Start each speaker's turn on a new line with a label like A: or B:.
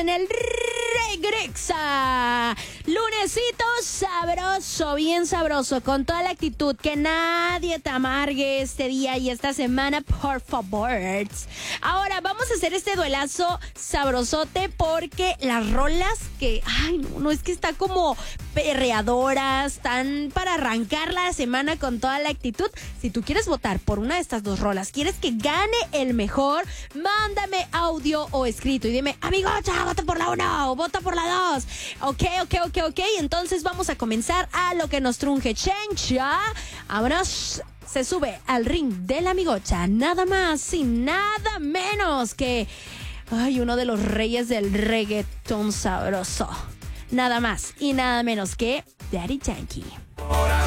A: en el Regresa. Lunesito sabroso, bien sabroso, con toda la actitud. Que nadie te amargue este día y esta semana, por favor. Ahora vamos a hacer este duelazo sabrosote porque las rolas que, no es que está como perreadoras, están para arrancar la semana con toda la actitud. Si tú quieres votar por una de estas dos rolas, quieres que gane el mejor, mándame audio o escrito y dime, amigocha, vota por la 1 o vota por la 2. Ok. Entonces vamos a comenzar a lo que nos trunje. Chencha, vámonos. Se sube al ring de la amigocha, nada más y nada menos que uno de los reyes del reggaetón sabroso. Nada más y nada menos que Daddy Yankee.